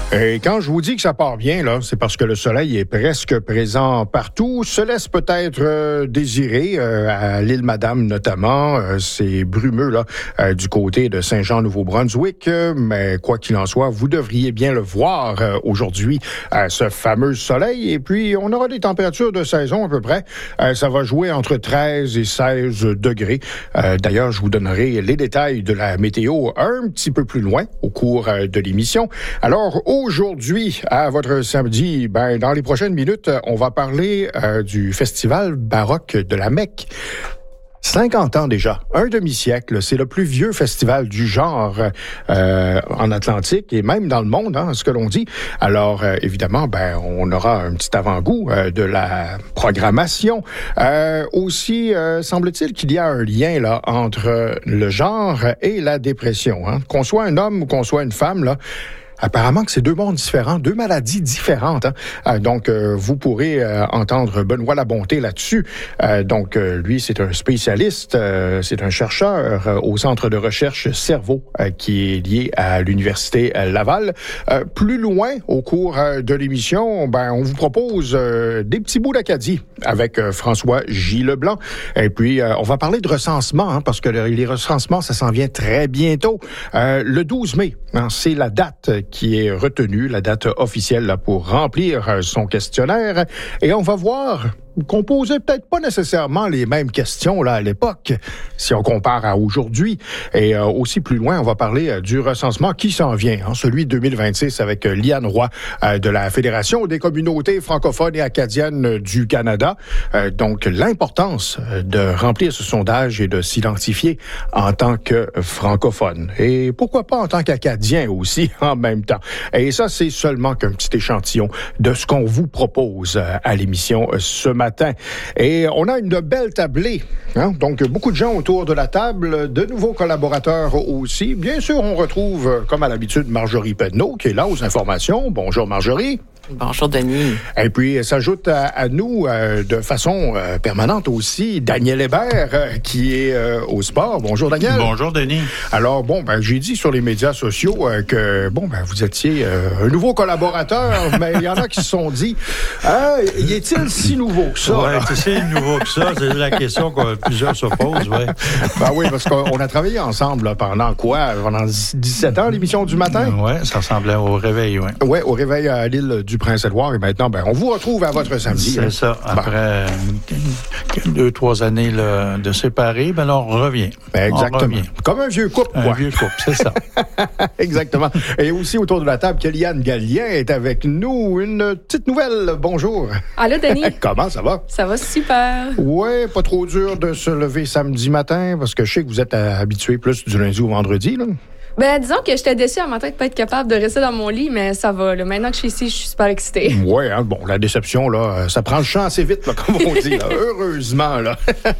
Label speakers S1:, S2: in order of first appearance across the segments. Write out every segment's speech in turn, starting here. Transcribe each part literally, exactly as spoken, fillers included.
S1: Et quand je vous dis que ça part bien, là, c'est parce que le soleil est presque présent partout. Se laisse peut-être euh, désirer, euh, à l'île Madame notamment. Euh, c'est brumeux là, euh, du côté de Saint-Jean-Nouveau-Brunswick. Euh, mais quoi qu'il en soit, vous devriez bien le voir euh, aujourd'hui, euh, ce fameux soleil. Et puis, on aura des températures de saison à peu près. Euh, ça va jouer entre treize et seize degrés. Euh, d'ailleurs, je vous donnerai les détails de la météo un petit peu plus loin au cours euh, de l'émission. Alors, aujourd'hui, à votre samedi, ben, dans les prochaines minutes, on va parler euh, du Festival baroque de la Mecque. cinquante ans déjà, un demi-siècle, c'est le plus vieux festival du genre euh, en Atlantique et même dans le monde, hein, ce que l'on dit. Alors, euh, évidemment, ben, on aura un petit avant-goût euh, de la programmation. Euh, aussi, euh, semble-t-il qu'il y a un lien là entre le genre et la dépression. Hein. Qu'on soit un homme ou qu'on soit une femme, là, apparemment que c'est deux mondes différents, deux maladies différentes. Hein? Euh, donc, euh, vous pourrez euh, entendre Benoît Labonté là-dessus. Euh, donc, euh, lui, c'est un spécialiste, euh, c'est un chercheur euh, au Centre de recherche Cerveau euh, qui est lié à l'Université Laval. Euh, plus loin, au cours euh, de l'émission, ben, on vous propose euh, des petits bouts d'Acadie avec euh, François J. Leblanc. Et puis, euh, on va parler de recensement, hein, parce que les recensements, ça s'en vient très bientôt. Euh, le douze mai, hein, c'est la date qui est retenue, la date officielle là, pour remplir son questionnaire. Et on va voir qu'on posait peut-être pas nécessairement les mêmes questions là à l'époque, si on compare à aujourd'hui. Et euh, aussi plus loin, on va parler euh, du recensement qui s'en vient, hein, celui de deux mille vingt-six avec euh, Liane Roy euh, de la Fédération des communautés francophones et acadiennes du Canada. Euh, donc, l'importance euh, de remplir ce sondage et de s'identifier en tant que francophone. Et pourquoi pas en tant qu'Acadien aussi, en même temps. Et ça, c'est seulement qu'un petit échantillon de ce qu'on vous propose euh, à l'émission euh, ce matin. Matin. Et on a une belle tablée. Hein? Donc, beaucoup de gens autour de la table, de nouveaux collaborateurs aussi. Bien sûr, on retrouve, comme à l'habitude, Marjorie Pedneau, qui est là aux informations. Bonjour, Marjorie.
S2: Bonjour, Denis.
S1: Et puis, s'ajoute à, à nous euh, de façon euh, permanente aussi Daniel Hébert, euh, qui est euh, au sport. Bonjour, Daniel.
S3: Bonjour, Denis.
S1: Alors, bon, ben, j'ai dit sur les médias sociaux euh, que, bon, ben, vous étiez euh, un nouveau collaborateur, mais il y en a qui se sont dit, ah, y est-il si nouveau que ça?
S3: Oui, c'est si nouveau que ça, c'est la question que plusieurs se posent, oui.
S1: Ben oui, parce qu'on a travaillé ensemble là, pendant quoi? Pendant dix-sept ans, l'émission du matin?
S3: Oui, ça ressemblait au réveil, oui.
S1: Oui, au réveil à l'île du Prince-Édouard. Et maintenant, ben, on vous retrouve à votre samedi.
S3: C'est
S1: hein.
S3: ça. Après ben. deux, trois années là, de séparés, ben là, on revient.
S1: Ben, exactement.
S3: On revient.
S1: Comme un vieux couple, quoi.
S3: Un vieux couple, c'est ça.
S1: Exactement. Et aussi, autour de la table, Kellyanne Gallien est avec nous. Une petite nouvelle. Bonjour.
S4: Allô, Denis.
S1: Comment ça va?
S4: Ça va super.
S1: Oui, pas trop dur de se lever samedi matin, parce que je sais que vous êtes habitué plus du lundi au vendredi, là.
S4: Ben, disons que j'étais déçue à matin de pas être capable de rester dans mon lit, mais ça va. Là. Maintenant que je suis ici, je suis super excitée.
S1: Oui, hein, bon, la déception, là, ça prend le champ assez vite, là, comme on dit, là, heureusement. Là.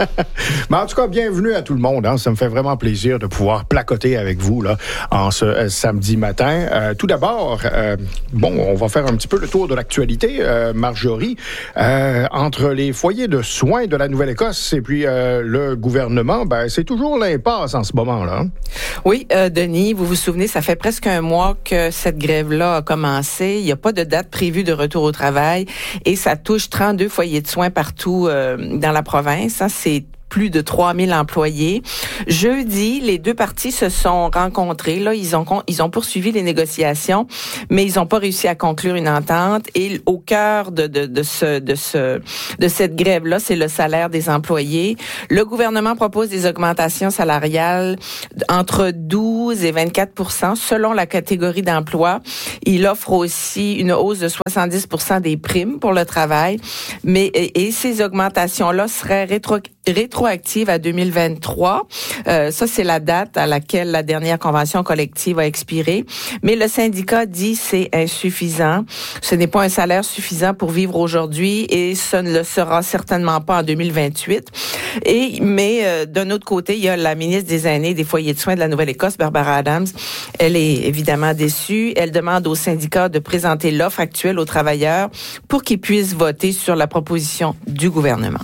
S1: Mais en tout cas, bienvenue à tout le monde. Hein, ça me fait vraiment plaisir de pouvoir placoter avec vous là, en ce euh, samedi matin. Euh, tout d'abord, euh, bon, on va faire un petit peu le tour de l'actualité, euh, Marjorie. Euh, entre les foyers de soins de la Nouvelle-Écosse et puis euh, le gouvernement, ben, c'est toujours l'impasse en ce moment-là. Hein?
S2: Oui, euh, Denis. Vous vous souvenez, ça fait presque un mois que cette grève-là a commencé. Il n'y a pas de date prévue de retour au travail et ça touche trente-deux foyers de soins partout euh, dans la province. Hein. C'est plus de trois mille employés. Jeudi, les deux parties se sont rencontrés. Là, ils ont ils ont poursuivi les négociations, mais ils n'ont pas réussi à conclure une entente. Et au cœur de de de ce de ce de cette grève-là, c'est le salaire des employés. Le gouvernement propose des augmentations salariales entre douze et vingt-quatre pour cent selon la catégorie d'emploi. Il offre aussi une hausse de soixante-dix pour cent des primes pour le travail. Mais et, et ces augmentations-là seraient rétro rétroactive à deux mille vingt-trois. Euh, ça, c'est la date à laquelle la dernière convention collective a expiré. Mais le syndicat dit c'est insuffisant. Ce n'est pas un salaire suffisant pour vivre aujourd'hui et ce ne le sera certainement pas en deux mille vingt-huit. Et, mais euh, d'un autre côté, il y a la ministre des Aînés et des foyers de soins de la Nouvelle-Écosse, Barbara Adams. Elle est évidemment déçue. Elle demande au syndicat de présenter l'offre actuelle aux travailleurs pour qu'ils puissent voter sur la proposition du gouvernement.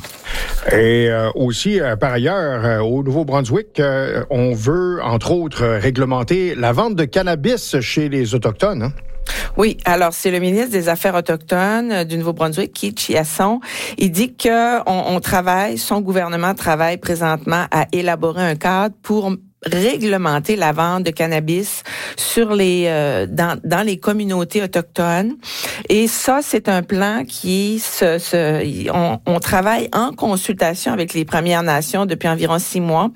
S1: Et euh, aussi, euh, par ailleurs, euh, au Nouveau-Brunswick, euh, on veut, entre autres, réglementer la vente de cannabis chez les Autochtones. Hein?
S2: Oui, alors c'est le ministre des Affaires autochtones du Nouveau-Brunswick, Keith Chiasson. Il dit que on, on travaille, son gouvernement travaille présentement à élaborer un cadre pour réglementer la vente de cannabis sur les euh, dans dans les communautés autochtones. Et ça, c'est un plan qui se, se on, on travaille en consultation avec les Premières Nations depuis environ six mois.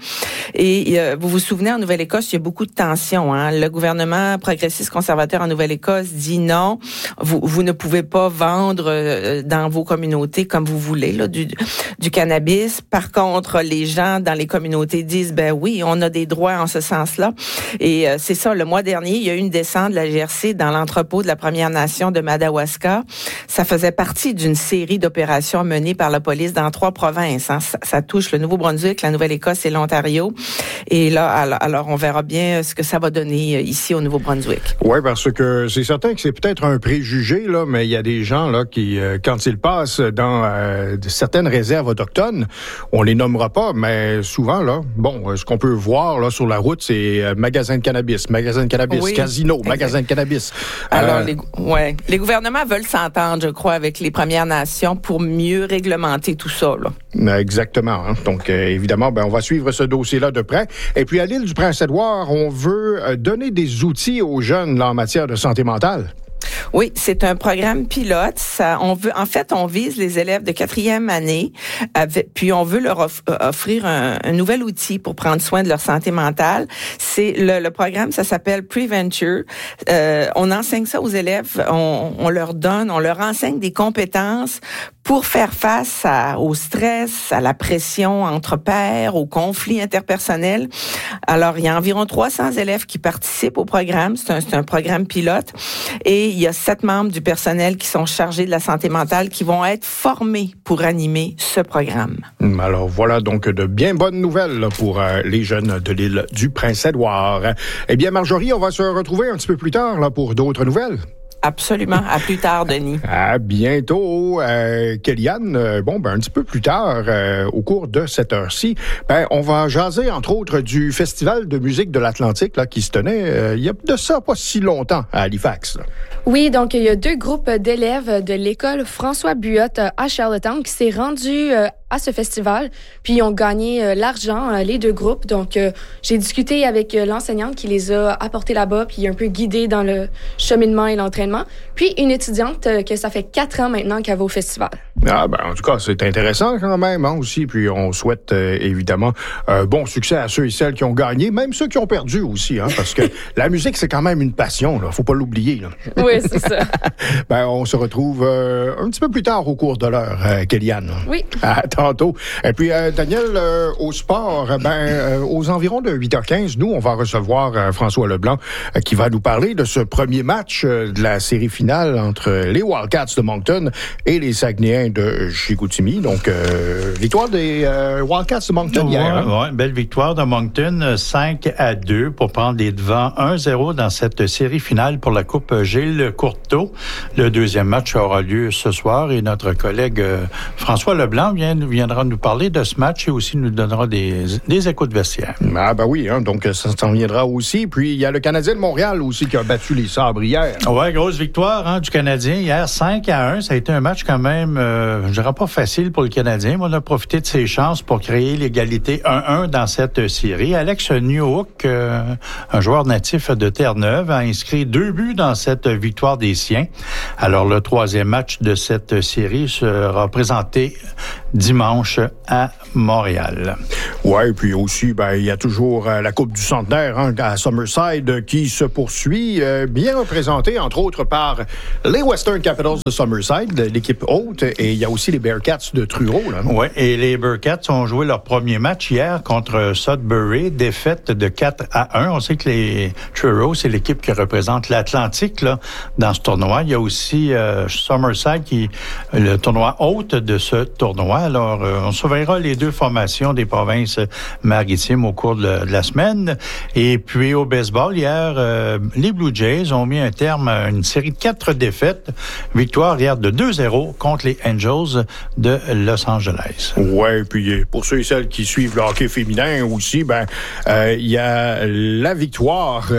S2: Et euh, vous vous souvenez, en Nouvelle-Écosse, il y a beaucoup de tensions. Hein? Le gouvernement progressiste conservateur en Nouvelle-Écosse dit non, vous vous ne pouvez pas vendre euh, dans vos communautés comme vous voulez là du du cannabis. Par contre, les gens dans les communautés disent ben oui, on a des droits en ce sens-là. Et euh, c'est ça, le mois dernier, il y a eu une descente de la G R C dans l'entrepôt de la Première Nation de Madawaska. Ça faisait partie d'une série d'opérations menées par la police dans trois provinces. Hein. Ça, ça touche le Nouveau-Brunswick, la Nouvelle-Écosse et l'Ontario. Et là, alors, alors, on verra bien ce que ça va donner ici au Nouveau-Brunswick.
S1: Oui, parce que c'est certain que c'est peut-être un préjugé, là, mais il y a des gens là qui, euh, quand ils passent dans euh, certaines réserves autochtones, on les nommera pas, mais souvent, là, bon, ce qu'on peut voir là sur la route, c'est euh, magasin de cannabis, magasin de cannabis, oui, casino, exact. Magasin de cannabis.
S2: Alors,
S1: euh,
S2: les, ouais, les gouvernements veulent s'entendre, je crois, avec les Premières Nations pour mieux réglementer tout ça, là.
S1: Exactement. Hein. Donc, euh, évidemment, ben, on va suivre ce dossier-là de près. Et puis, à l'île du Prince-Édouard, on veut euh, donner des outils aux jeunes là, en matière de santé mentale.
S2: Oui, c'est un programme pilote. Ça, on veut, en fait, on vise les élèves de quatrième année, avec, puis on veut leur off, offrir un, un nouvel outil pour prendre soin de leur santé mentale. C'est le, le programme, ça s'appelle Preventure. Euh, on enseigne ça aux élèves, on, on leur donne, on leur enseigne des compétences pour faire face à, au stress, à la pression entre pairs, aux conflits interpersonnels. Alors, il y a environ trois cents élèves qui participent au programme. C'est un, c'est un programme pilote. Et il y a sept membres du personnel qui sont chargés de la santé mentale qui vont être formés pour animer ce programme.
S1: Alors, voilà donc de bien bonnes nouvelles là, pour euh, les jeunes de l'île du Prince-Édouard. Eh bien, Marjorie, on va se retrouver un petit peu plus tard là, pour d'autres nouvelles.
S2: Absolument. À plus tard, Denis.
S1: À bientôt. Euh, Kellyanne, euh, bon, ben, un petit peu plus tard, euh, au cours de cette heure-ci, ben, on va jaser, entre autres, du Festival de musique de l'Atlantique, là, qui se tenait, euh, il y a de ça pas si longtemps à Halifax, là.
S4: Oui, donc il y a deux groupes d'élèves de l'école François Buotte à Charlottetown qui s'est rendu euh, à ce festival, puis ils ont gagné euh, l'argent, euh, les deux groupes. Donc, euh, j'ai discuté avec euh, l'enseignante qui les a apportés là-bas, puis un peu guidé dans le cheminement et l'entraînement, puis une étudiante euh, que ça fait quatre ans maintenant qu'elle va au festival.
S1: Ah, ben, en tout cas, c'est intéressant quand même, hein, aussi, puis on souhaite euh, évidemment un bon succès à ceux et celles qui ont gagné, même ceux qui ont perdu aussi, hein, parce que la musique, c'est quand même une passion, là, faut pas l'oublier, là.
S4: Oui, c'est ça.
S1: Ben, on se retrouve euh, un petit peu plus tard au cours de l'heure, euh, Kellyanne.
S4: Oui.
S1: À tantôt. Et puis, euh, Daniel, euh, au sport, ben, euh, aux environs de huit heures quinze, nous, on va recevoir euh, François Leblanc euh, qui va nous parler de ce premier match euh, de la série finale entre les Wildcats de Moncton et les Saguenayens de Chicoutimi. Donc, euh, victoire des euh, Wildcats de Moncton
S3: ouais,
S1: hier. Hein?
S3: Oui, belle victoire de Moncton, cinq à deux pour prendre les devants un zéro dans cette série finale pour la Coupe Gilles Courteau. Le deuxième match aura lieu ce soir et notre collègue euh, François Leblanc vient, viendra nous parler de ce match et aussi nous donnera des, des échos de vestiaire.
S1: Ah ben oui, hein, donc ça s'en viendra aussi. Puis il y a le Canadien de Montréal aussi qui a battu les Sabres hier.
S3: Oui, grosse victoire hein, du Canadien hier, cinq à un. Ça a été un match quand même, euh, je dirais pas facile pour le Canadien, mais on a profité de ses chances pour créer l'égalité un un dans cette série. Alex Newhook, euh, un joueur natif de Terre-Neuve, a inscrit deux buts dans cette victoire des siens. Alors, le troisième match de cette série sera présenté dimanche à Montréal.
S1: Ouais, puis aussi, ben, il y a toujours euh, la Coupe du Centenaire hein, à Summerside qui se poursuit, euh, bien représentée, entre autres, par les Western Capitals de Summerside, l'équipe haute, et il y a aussi les Bearcats de Truro.
S3: Oui, et les Bearcats ont joué leur premier match hier contre Sudbury, défaite de quatre à un. On sait que les Truro, c'est l'équipe qui représente l'Atlantique là, dans ce tournoi. Il y a aussi euh, Summerside, qui le tournoi haute de ce tournoi. Alors, euh, on surveillera les deux formations des provinces maritimes au cours de, de la semaine. Et puis, au baseball, hier, euh, les Blue Jays ont mis un terme à une série de quatre défaites. Victoire hier de deux zéro contre les Angels de Los Angeles.
S1: Ouais, puis pour ceux et celles qui suivent le hockey féminin aussi, ben, euh, il y a la victoire... Euh,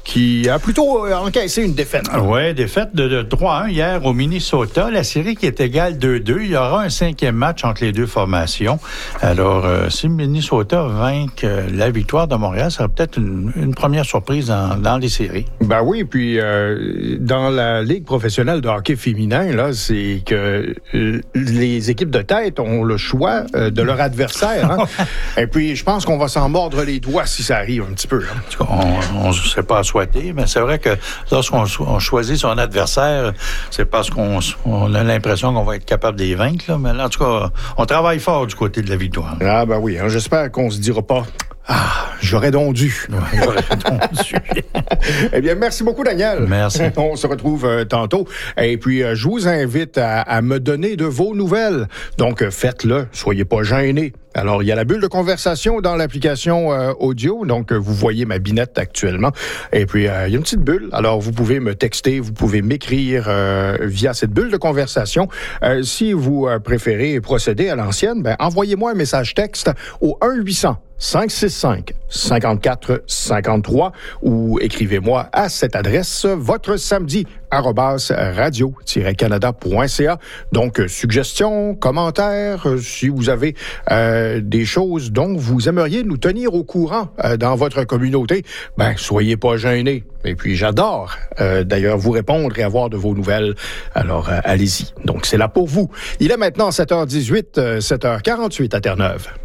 S1: qui a plutôt encaissé une défaite.
S3: Oui, défaite de, de trois à un hier au Minnesota. La série qui est égale deux deux. Il y aura un cinquième match entre les deux formations. Alors, euh, si Minnesota vainc euh, la victoire de Montréal, ça sera peut-être une, une première surprise dans, dans les séries.
S1: Ben oui, puis euh, dans la Ligue professionnelle de hockey féminin, là, c'est que euh, les équipes de tête ont le choix euh, de leur adversaire. Hein? Et puis, je pense qu'on va s'en mordre les doigts si ça arrive un petit peu. Hein?
S3: On ne sait pas à souhaiter, mais c'est vrai que lorsqu'on on choisit son adversaire, c'est parce qu'on on a l'impression qu'on va être capable de les vaincre. Là. Mais là, en tout cas, on travaille fort du côté de la victoire.
S1: Ah ben oui, hein, j'espère qu'on se dira pas « Ah, j'aurais donc dû. »
S3: Ouais, j'aurais donc dû.
S1: Eh bien, merci beaucoup, Daniel.
S3: Merci.
S1: On se retrouve euh, tantôt. Et puis, euh, je vous invite à, à me donner de vos nouvelles. Donc, euh, faites-le. Soyez pas gênés. Alors, il y a la bulle de conversation dans l'application euh, audio. Donc, euh, vous voyez ma binette actuellement. Et puis, euh, il y a une petite bulle. Alors, vous pouvez me texter, vous pouvez m'écrire euh, via cette bulle de conversation. Euh, si vous euh, préférez procéder à l'ancienne, ben, envoyez-moi un message texte au un huit cents cinq six cinq cinq quatre cinq trois ou écrivez-moi à cette adresse votre samedi arobase radio tiret canada point c a. Donc, euh, suggestions, commentaires, euh, si vous avez euh, des choses dont vous aimeriez nous tenir au courant euh, dans votre communauté, ben, soyez pas gênés. Et puis, j'adore euh, d'ailleurs vous répondre et avoir de vos nouvelles. Alors, euh, allez-y. Donc, c'est là pour vous. Il est maintenant sept heures dix-huit, euh, sept heures quarante-huit à Terre-Neuve.